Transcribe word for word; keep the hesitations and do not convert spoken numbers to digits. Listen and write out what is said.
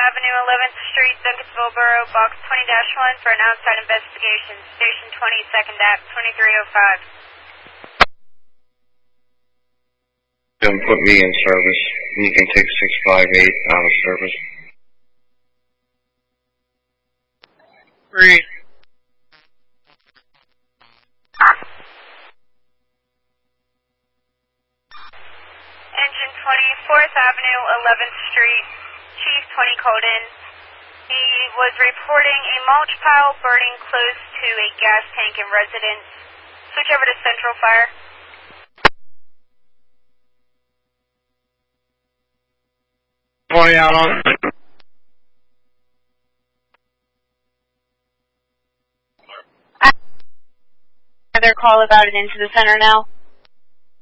Avenue, eleventh Street, Duncansville Borough, Box twenty dash one for an outside investigation. Station twenty, second act, twenty-three oh five. Don't put me in service. You can take six five eight out of service. Read. Engine twenty, fourth Avenue, eleventh Street, Chief twenty called in. He was reporting a mulch pile burning close to a gas tank in residence. Switch over to Central Fire. twenty out on. Another call about it into the center now.